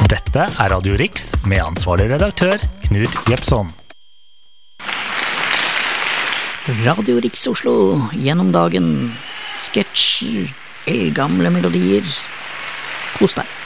Dette er Radio Rix med ansvarlig redaktør Knut Jepson. Radio Rix Oslo, gjennom dagen, sketsjer, eldgamle melodier. Kos deg.